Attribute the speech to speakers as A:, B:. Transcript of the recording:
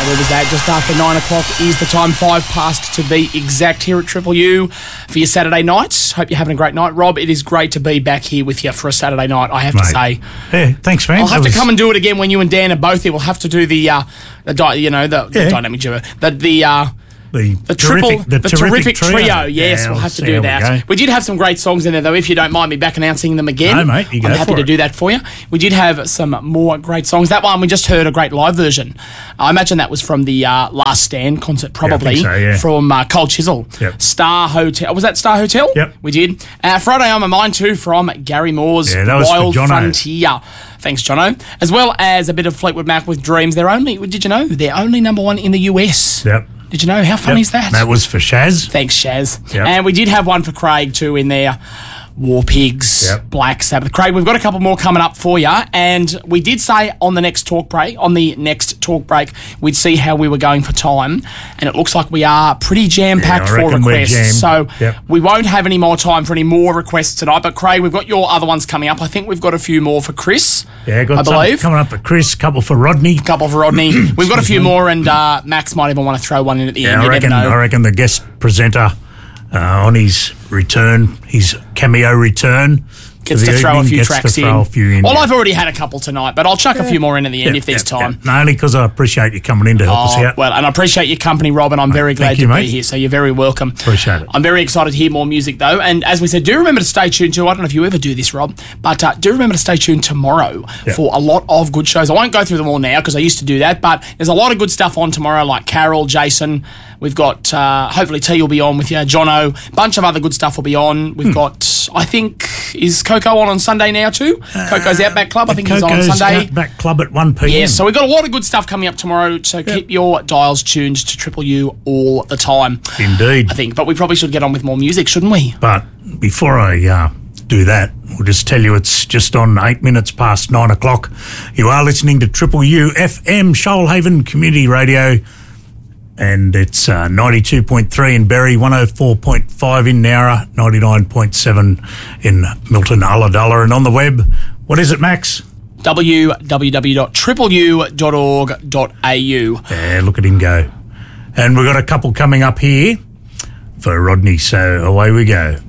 A: where was that? Just after 9 o'clock is the time, 5 past to be exact, here at Triple U for your Saturday nights. Hope you're having a great night. Rob, it is great to be back here with you for a Saturday night, I have to say.
B: Yeah, thanks, man.
A: I'll have to come and do it again when you and Dan are both here. We'll have to do the dynamic duo. The terrific trio. Yes, we'll have to do that. We did have some great songs in there, though, if you don't mind me back announcing them again.
B: No, mate, you go
A: I'm happy to do that for you. We did have some more great songs. That one, we just heard a great live version. I imagine that was from the Last Stand concert, probably, from Cold Chisel.
B: Yep.
A: Star Hotel. Was that Star Hotel?
B: Yep.
A: We did. Friday on My Mind, too, from Gary Moore's Wild Frontier. Thanks, Jono. As well as a bit of Fleetwood Mac with Dreams. Did you know, they're only number one in the US.
B: Yep.
A: Did you know? How funny is that?
B: That was for Shaz.
A: Thanks, Shaz.
B: Yep.
A: And we did have one for Craig too in there. War Pigs, Black Sabbath. Craig, we've got a couple more coming up for you, and we did say on the next talk break, we'd see how we were going for time, and it looks like we are pretty jam-packed for requests. So we won't have any more time for any more requests tonight, but Craig, we've got your other ones coming up. I think we've got a few more for Chris.
B: Yeah, got some coming up for Chris, couple for Rodney.
A: We've got a few more, and Max might even want to throw one in at the end.
B: I reckon the guest presenter on his return, his cameo return,
A: gets to throw a few tracks in.
B: Well,
A: I've already had a couple tonight, but I'll chuck a few more in at the end if there's time.
B: No, only because I appreciate you coming in to help us out.
A: Well, and I appreciate your company, Rob, and I'm very glad to be here, so you're very welcome.
B: Appreciate it.
A: I'm very excited to hear more music, though, and as we said, do remember to stay tuned too. I don't know if you ever do this, Rob, but do remember to stay tuned tomorrow for a lot of good shows. I won't go through them all now because I used to do that, but there's a lot of good stuff on tomorrow, like Carol, Jason. We've got, hopefully T will be on with you, Jono. A bunch of other good stuff will be on. We've got, I think, is Coco on Sunday now too? Coco's Outback Club, I think he's on Sunday.
B: Outback Club at 1 p.m.
A: Yeah, so we've got a lot of good stuff coming up tomorrow, so keep your dials tuned to Triple U all the time.
B: Indeed.
A: I think, but we probably should get on with more music, shouldn't we?
B: But before I do that, we'll just tell you it's just on 8 minutes past 9 o'clock. You are listening to Triple U FM, Shoalhaven Community Radio, and it's 92.3 in Berry, 104.5 in Nowra, 99.7 in Milton Ulladulla, and on the web, what is it, Max?
A: www.tripleu.org.au.
B: Yeah, look at him go. And we've got a couple coming up here for Rodney, so away we go.